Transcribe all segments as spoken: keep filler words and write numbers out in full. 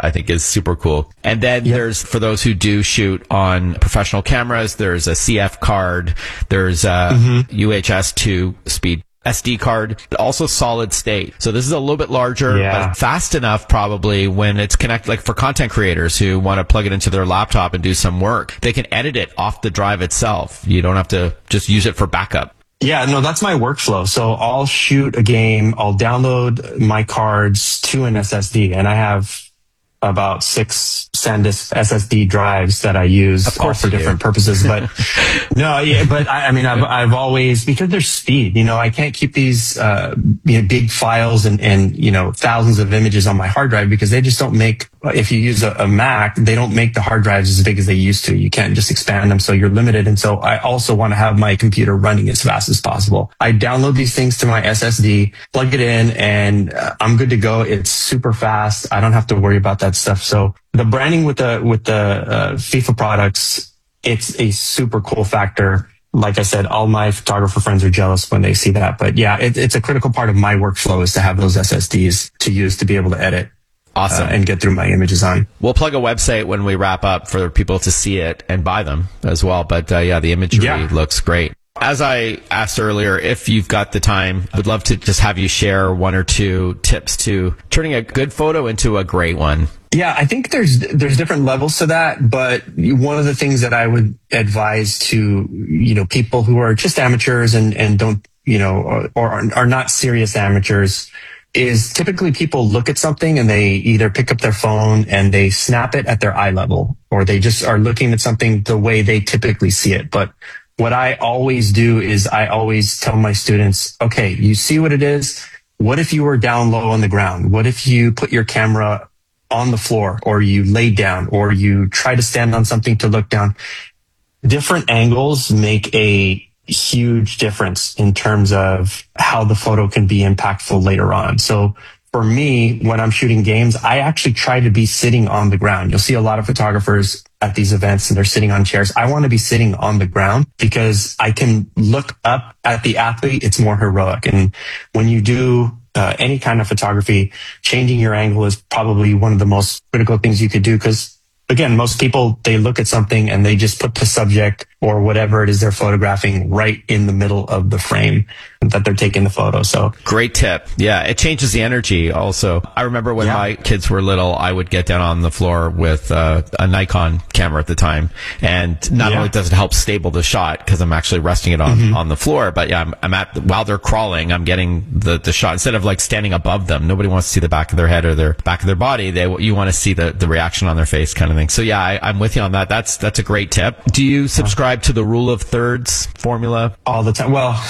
I think is super cool. And then yep. there's, for those who do shoot on professional cameras, there's a C F card, there's a mm-hmm. U H S two speed S D card, also solid state. So this is a little bit larger, yeah. but fast enough probably when it's connected, like for content creators who want to plug it into their laptop and do some work, they can edit it off the drive itself. You don't have to just use it for backup. Yeah, no, that's my workflow. So I'll shoot a game, I'll download my cards to an S S D, and I have about six SanDisk S S D drives that I use of course for different do. purposes. But no, yeah, but I, I mean, I've, I've always, because there's speed, you know, I can't keep these, uh, you know, big files and, and, you know, thousands of images on my hard drive because they just don't make, if you use a, a Mac, they don't make the hard drives as big as they used to. You can't just expand them. So you're limited. And so I also want to have my computer running as fast as possible. I download these things to my S S D, plug it in, and uh, I'm good to go. It's super fast. I don't have to worry about that stuff. So the branding with the with the uh, FIFA products, it's a super cool factor. Like I said, all my photographer friends are jealous when they see that. But yeah, it, it's a critical part of my workflow is to have those S S Ds to use to be able to edit. Awesome. Uh, and get through my images on. We'll plug a website when we wrap up for people to see it and buy them as well. But uh, yeah, the imagery yeah. looks great. As I asked earlier, if you've got the time, I would love to just have you share one or two tips to turning a good photo into a great one. Yeah, I think there's there's different levels to that, but one of the things that I would advise to, you know, people who are just amateurs and, and don't, you know, or, or are not serious amateurs is typically people look at something and they either pick up their phone and they snap it at their eye level, or they just are looking at something the way they typically see it. But what I always do is I always tell my students, okay, you see what it is? What if you were down low on the ground? What if you put your camera on the floor, or you lay down, or you try to stand on something to look down? Different angles make a huge difference in terms of how the photo can be impactful later on. So for me, when I'm shooting games, I actually try to be sitting on the ground. You'll see a lot of photographers at these events and they're sitting on chairs. I want to be sitting on the ground because I can look up at the athlete. It's more heroic. And when you do uh, any kind of photography, changing your angle is probably one of the most critical things you could do, because again, most people, they look at something and they just put the subject or whatever it is they're photographing right in the middle of the frame that they're taking the photo. So great tip. Yeah, it changes the energy also. I remember when yeah. my kids were little, I would get down on the floor with uh, a Nikon camera at the time. And not yeah. only does it help stable the shot because I'm actually resting it on, mm-hmm. on the floor, but yeah, I'm, I'm at, while they're crawling, I'm getting the, the shot instead of like standing above them. Nobody wants to see the back of their head or their back of their body. They, you want to see the, the reaction on their face kind of thing. So yeah, I, I'm with you on that. That's, that's a great tip. Do you subscribe to the rule of thirds formula? All the time. Well,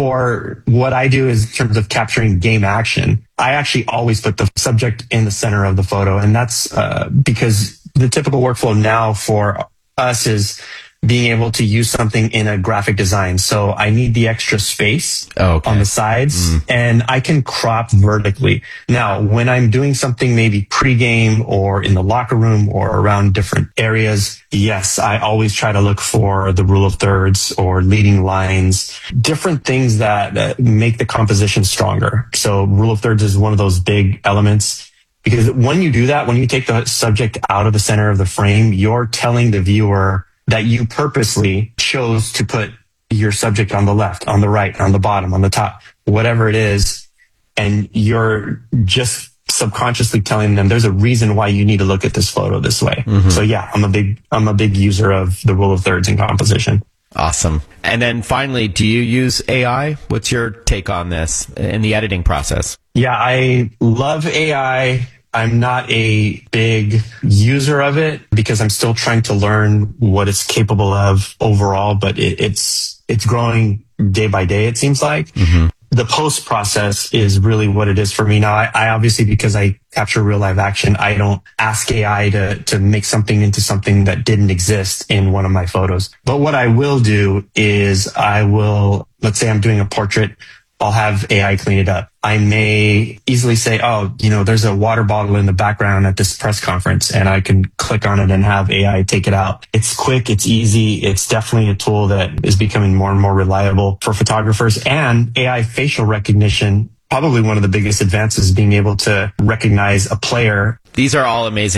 for what I do is in terms of capturing game action, I actually always put the subject in the center of the photo. And that's uh, because the typical workflow now for us is being able to use something in a graphic design. So I need the extra space oh, okay. on the sides mm. and I can crop vertically. Now, when I'm doing something maybe pre-game or in the locker room or around different areas, yes, I always try to look for the rule of thirds or leading lines, different things that, that make the composition stronger. So rule of thirds is one of those big elements. Because when you do that, when you take the subject out of the center of the frame, you're telling the viewer that you purposely chose to put your subject on the left, on the right, on the bottom, on the top, whatever it is. And you're just subconsciously telling them there's a reason why you need to look at this photo this way. Mm-hmm. So yeah, I'm a big, I'm a big user of the rule of thirds in composition. Awesome. And then finally, do you use A I? What's your take on this in the editing process? Yeah, I love A I. I'm not a big user of it because I'm still trying to learn what it's capable of overall, but it, it's it's growing day by day, it seems like. Mm-hmm. The post process is really what it is for me now. I, I obviously, because I capture real live action, I don't ask A I to, to make something into something that didn't exist in one of my photos. But what I will do is I will, let's say I'm doing a portrait, I'll have A I clean it up. I may easily say, oh, you know, there's a water bottle in the background at this press conference, and I can click on it and have A I take it out. It's quick. It's easy. It's definitely a tool that is becoming more and more reliable for photographers. And A I facial recognition, probably one of the biggest advances, being able to recognize a player. These are all amazing